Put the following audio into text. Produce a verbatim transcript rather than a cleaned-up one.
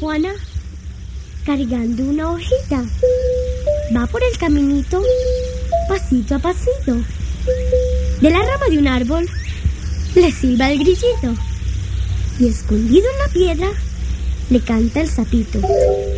Juana cargando una hojita. Va por el caminito, pasito a pasito. De la rama de un árbol le silba el grillito y escondido en la piedra le canta el sapito.